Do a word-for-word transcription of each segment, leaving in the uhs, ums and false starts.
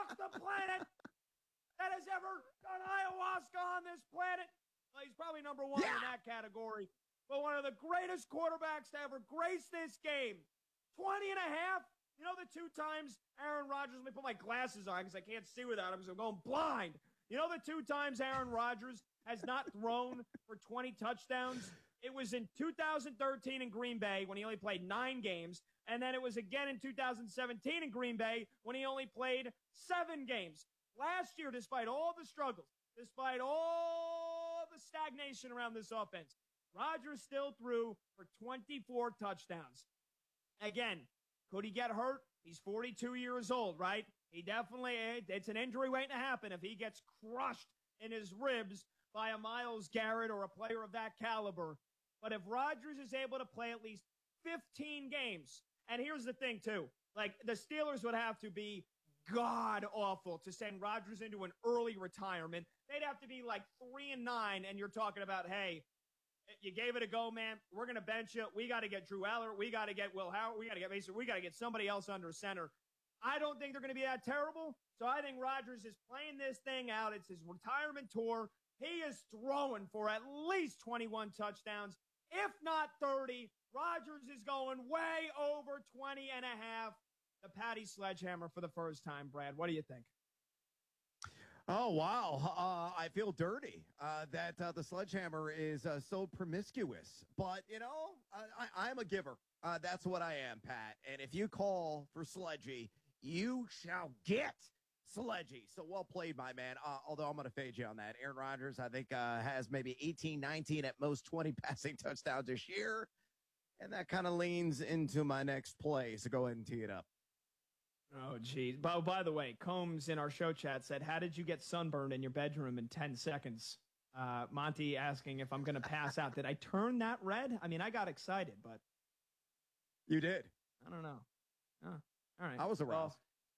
walk the planet that has ever done ayahuasca on this planet. Well, he's probably number one yeah. in that category. But one of the greatest quarterbacks to ever grace this game. twenty and a half. You know the two times Aaron Rodgers, let me put my glasses on because I can't see without them because I'm going blind. You know the two times Aaron Rodgers has not thrown for twenty touchdowns? It was in two thousand thirteen in Green Bay when he only played nine games. And then it was again in two thousand seventeen in Green Bay when he only played seven games. Last year, despite all the struggles, despite all the stagnation around this offense, Rodgers still threw for twenty-four touchdowns. Again, could he get hurt? He's forty-two years old, right? He definitely, it's an injury waiting to happen if he gets crushed in his ribs by a Myles Garrett or a player of that caliber. But if Rodgers is able to play at least fifteen games, and here's the thing, too, like the Steelers would have to be god-awful to send Rodgers into an early retirement. They'd have to be like three and nine, and you're talking about, hey, you gave it a go, man. We're going to bench you. We got to get Drew Aller. We got to get Will Howard. We got to get Mason. We got to get somebody else under center. I don't think they're going to be that terrible. So I think Rodgers is playing this thing out. It's his retirement tour. He is throwing for at least twenty-one touchdowns, if not thirty. Rodgers is going way over twenty and a half. The Patty Sledgehammer for the first time. Brad, what do you think? Oh, wow. Uh, I feel dirty uh, that uh, the Sledgehammer is uh, so promiscuous. But, you know, I, I, I'm a giver. Uh, that's what I am, Pat. And if you call for Sledgy, you shall get Sledgy. So well played, my man. Uh, although I'm going to fade you on that. Aaron Rodgers, I think, uh, has maybe eighteen, nineteen, at most twenty passing touchdowns this year. And that kind of leans into my next play. So go ahead and tee it up. Oh, geez. By, by the way, Combs in our show chat said, how did you get sunburned in your bedroom in ten seconds? Uh, Monty asking if I'm going to pass out. Did I turn that red? I mean, I got excited, but. You did. I don't know. Oh, all right. I was aroused. Well,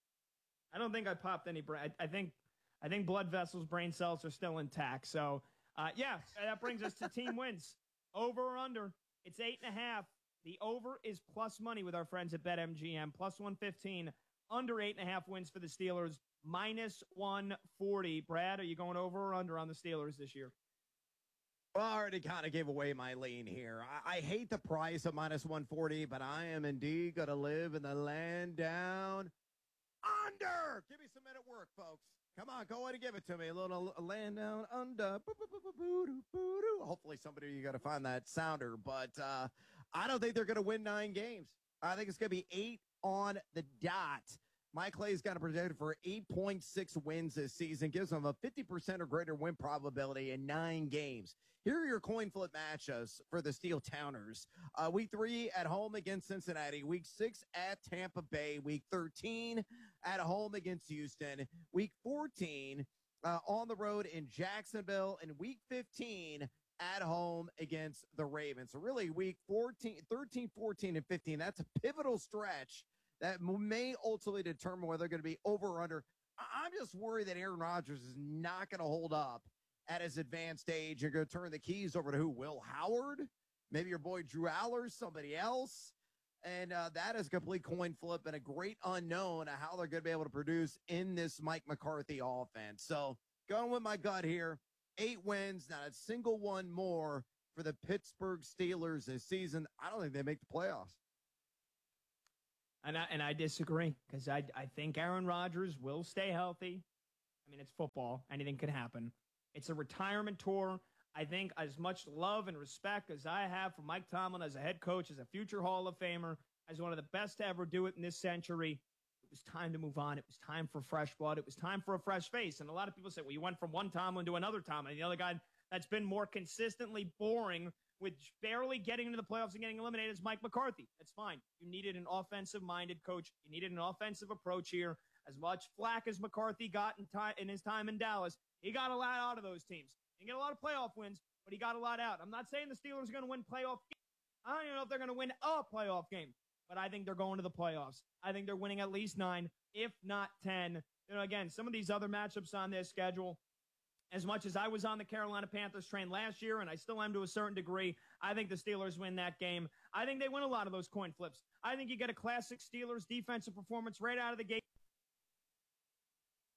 I don't think I popped any brain. I, I think I think blood vessels, brain cells are still intact. So, uh, yeah, that brings us to team wins. Over or under. It's eight and a half. The over is plus money with our friends at BetMGM, plus one fifteen. Under eight and a half wins for the Steelers, minus one forty. Brad, are you going over or under on the Steelers this year? Well, I already kind of gave away my lean here. I, I hate the price of minus one forty, but I am indeed going to live in the land down under. Give me some minute work, folks. Come on, go ahead and give it to me. A little a land down under. Hopefully somebody, you got to find that sounder, but uh, I don't think they're going to win nine games. I think it's going to be eight on the dot. Mike Clay's got a projected for eight point six wins this season, gives them a fifty percent or greater win probability in nine games. Here are your coin flip matchups for the Steel Towners. Uh, week three at home against Cincinnati. Week six at Tampa Bay. Week thirteen at home against Houston. Week fourteen uh, on the road in Jacksonville. And week fifteen at home against the Ravens. So really week fourteen, thirteen, fourteen, and fifteen, that's a pivotal stretch that may ultimately determine whether they're going to be over or under. I'm just worried that Aaron Rodgers is not going to hold up at his advanced age. You're going to turn the keys over to who? Will Howard? Maybe your boy Drew Aller, somebody else. And uh, that is a complete coin flip and a great unknown of how they're going to be able to produce in this Mike McCarthy offense. So going with my gut here, eight wins, not a single one more for the Pittsburgh Steelers this season. I don't think they make the playoffs. And I, and I disagree because I, I think Aaron Rodgers will stay healthy. I mean, it's football. Anything could happen. It's a retirement tour. I think as much love and respect as I have for Mike Tomlin as a head coach, as a future Hall of Famer, as one of the best to ever do it in this century, it was time to move on. It was time for fresh blood. It was time for a fresh face. And a lot of people say, well, you went from one Tomlin to another Tomlin. And the other guy that's been more consistently boring with barely getting into the playoffs and getting eliminated is Mike McCarthy. That's fine. You needed an offensive-minded coach. You needed an offensive approach here. As much flack as McCarthy got in, time, in his time in Dallas, he got a lot out of those teams. He didn't get a lot of playoff wins, but he got a lot out. I'm not saying the Steelers are going to win playoff games. I don't even know if they're going to win a playoff game, but I think they're going to the playoffs. I think they're winning at least nine, if not ten. You know, again, some of these other matchups on their schedule, as much as I was on the Carolina Panthers train last year, and I still am to a certain degree, I think the Steelers win that game. I think they win a lot of those coin flips. I think you get a classic Steelers defensive performance right out of the gate.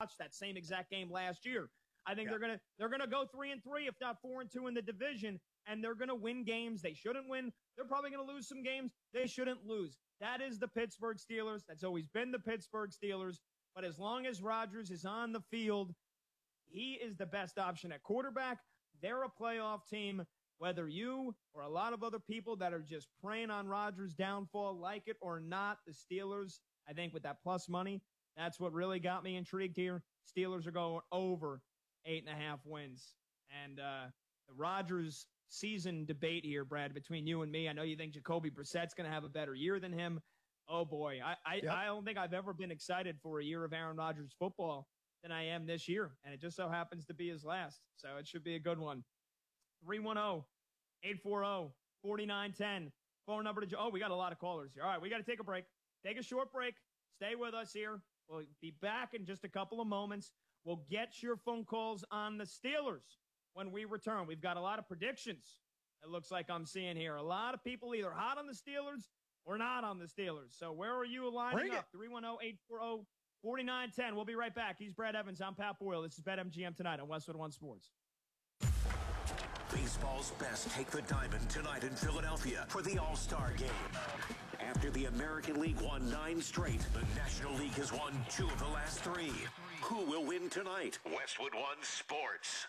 that same exact game last year. I think yeah. they're gonna they're gonna go three and three, if not four and two in the division, and they're gonna win games they shouldn't win. They're probably gonna lose some games they shouldn't lose. That is the Pittsburgh Steelers. That's always been the Pittsburgh Steelers. But as long as Rodgers is on the field, he is the best option at quarterback. They're a playoff team. Whether you or a lot of other people that are just preying on Rodgers' downfall like it or not, the Steelers, I think with that plus money, that's what really got me intrigued here. Steelers are going over eight and a half wins. And uh, the Rodgers season debate here, Brad, between you and me, I know you think Jacoby Brissett's going to have a better year than him. Oh, boy. I, I, yep. I don't think I've ever been excited for a year of Aaron Rodgers football than I am this year. And it just so happens to be his last. So it should be a good one. three one zero, eight four zero, four nine one zero. Phone number to Joe. Oh, we got a lot of callers here. All right, we got to take a break. Take a short break. Stay with us here. We'll be back in just a couple of moments. We'll get your phone calls on the Steelers when we return. We've got a lot of predictions, it looks like I'm seeing here. A lot of people either hot on the Steelers or not on the Steelers. So where are you lining up? three one zero, eight four zero, four nine one zero. We'll be right back. He's Brad Evans. I'm Pat Boyle. This is BetMGM Tonight on Westwood One Sports. Baseball's best take the diamond tonight in Philadelphia for the All-Star Game. After the American League won nine straight, the National League has won two of the last three. Who will win tonight? Westwood One Sports.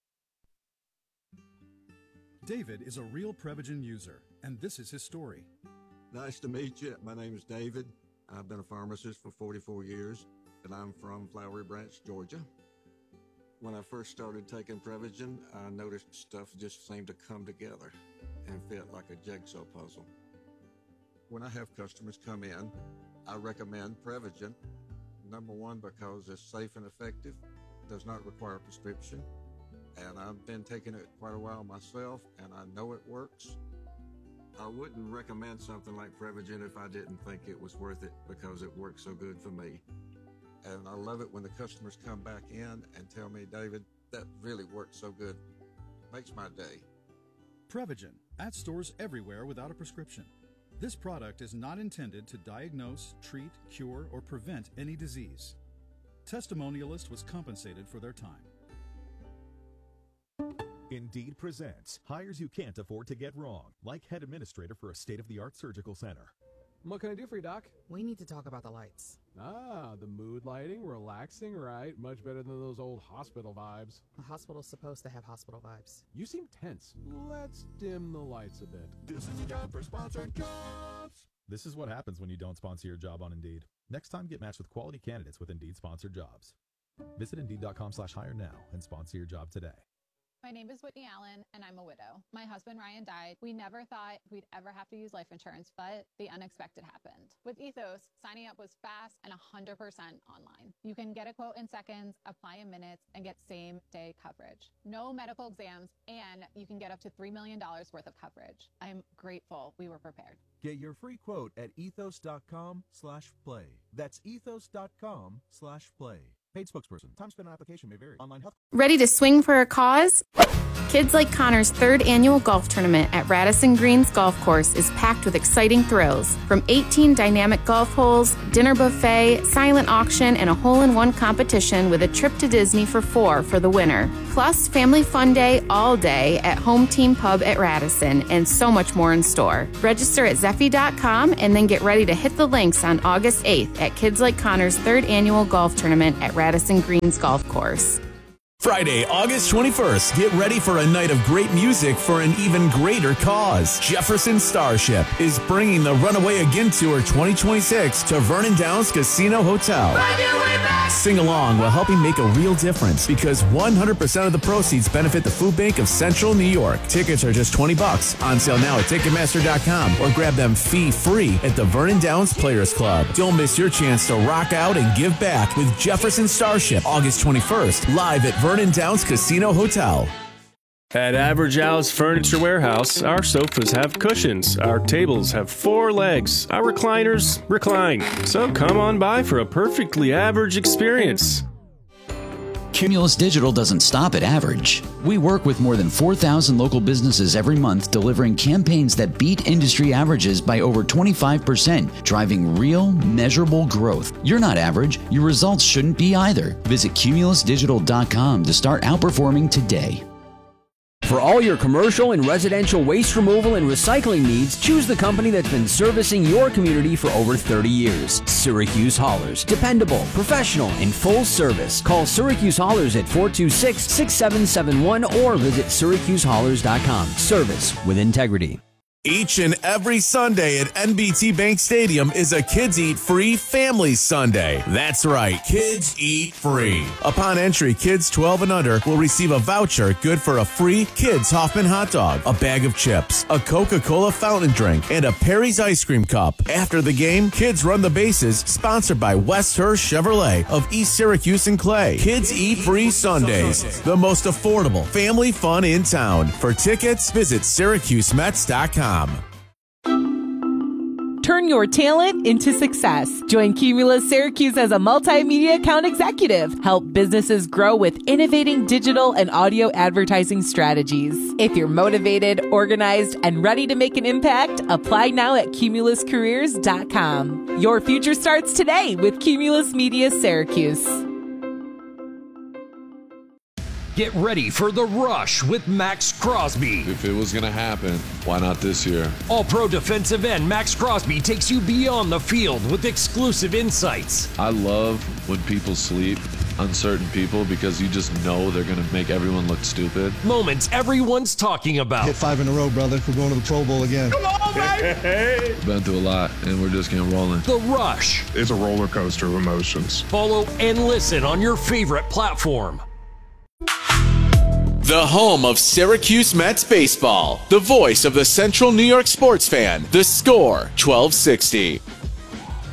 David is a real Prevagen user, and this is his story. Nice to meet you. My name is David. I've been a pharmacist for forty-four years, and I'm from Flowery Branch, Georgia. When I first started taking Prevagen, I noticed stuff just seemed to come together and fit like a jigsaw puzzle. When I have customers come in, I recommend Prevagen. Number one, because it's safe and effective, does not require a prescription, and I've been taking it quite a while myself, and I know it works. I wouldn't recommend something like Prevagen if I didn't think it was worth it because it works so good for me. And I love it when the customers come back in and tell me, David, that really worked so good. Makes my day. Prevagen, at stores everywhere without a prescription. This product is not intended to diagnose, treat, cure, or prevent any disease. Testimonialist was compensated for their time. Indeed presents hires you can't afford to get wrong, like head administrator for a state-of-the-art surgical center. What can I do for you, Doc? We need to talk about the lights. Ah, the mood lighting, relaxing, right? Much better than those old hospital vibes. A hospital's supposed to have hospital vibes. You seem tense. Let's dim the lights a bit. This is a job for sponsored jobs. This is what happens when you don't sponsor your job on Indeed. Next time, get matched with quality candidates with Indeed sponsored jobs. Visit Indeed.com slash hire now and sponsor your job today. My name is Whitney Allen, and I'm a widow. My husband, Ryan, died. We never thought we'd ever have to use life insurance, but the unexpected happened. With Ethos, signing up was fast and one hundred percent online. You can get a quote in seconds, apply in minutes, and get same-day coverage. No medical exams, and you can get up to three million dollars worth of coverage. I'm grateful we were prepared. Get your free quote at ethos.com slash play. That's ethos.com slash play. Paid spokesperson. Time spent on application may vary. Online health. Ready to swing for a cause? Kids Like Connor's third annual golf tournament at Radisson Greens Golf Course is packed with exciting thrills. From eighteen dynamic golf holes, dinner buffet, silent auction, and a hole-in-one competition with a trip to Disney for four for the winner. Plus, family fun day all day at Home Team Pub at Radisson, and so much more in store. Register at Zeffy dot com and then get ready to hit the links on August eighth at Kids Like Connor's third annual golf tournament at Radisson Greens Golf Course. Friday, August twenty-first, get ready for a night of great music for an even greater cause. Jefferson Starship is bringing the Runaway Again Tour twenty twenty-six to Vernon Downs Casino Hotel. Sing along while helping make a real difference because one hundred percent of the proceeds benefit the Food Bank of Central New York. Tickets are just twenty bucks. On sale now at Ticketmaster dot com or grab them fee-free at the Vernon Downs Players Club. Don't miss your chance to rock out and give back with Jefferson Starship, August twenty-first, live at Vernon Downs Casino Hotel. At Average Al's Furniture Warehouse, our sofas have cushions, our tables have four legs, our recliners recline. So come on by for a perfectly average experience. Cumulus Digital doesn't stop at average. We work with more than four thousand local businesses every month, delivering campaigns that beat industry averages by over twenty-five percent, driving real, measurable growth. You're not average. Your results shouldn't be either. Visit cumulus digital dot com to start outperforming today. For all your commercial and residential waste removal and recycling needs, choose the company that's been servicing your community for over thirty years. Syracuse Haulers. Dependable, professional, and full service. Call Syracuse Haulers at four two six, six seven seven one or visit syracuse haulers dot com. Service with integrity. Each and every Sunday at N B T Bank Stadium is a Kids Eat Free Family Sunday. That's right, Kids Eat Free. Upon entry, kids twelve and under will receive a voucher good for a free Kids Hoffman hot dog, a bag of chips, a Coca-Cola fountain drink, and a Perry's ice cream cup. After the game, Kids Run the Bases, sponsored by West Hurst Chevrolet of East Syracuse and Clay. Kids Eat Free Sundays, the most affordable family fun in town. For tickets, visit syracuse mets dot com. Turn your talent into success. Join Cumulus Syracuse as a multimedia account executive. Help businesses grow with innovating digital and audio advertising strategies. If you're motivated, organized, and ready to make an impact, apply now at cumulus careers dot com. Your future starts today with Cumulus Media Syracuse. Get ready for The Rush with Max Crosby. If it was going to happen, why not this year? All-pro defensive end Max Crosby takes you beyond the field with exclusive insights. I love when people sleep on certain people because you just know they're going to make everyone look stupid. Moments everyone's talking about. Hit five in a row, brother. We're going to the Pro Bowl again. Come on, baby! Been through a lot, and we're just getting rolling. The Rush. It's a roller coaster of emotions. Follow and listen on your favorite platform. The home of Syracuse Mets baseball. The voice of the Central New York sports fan. The Score, twelve sixty.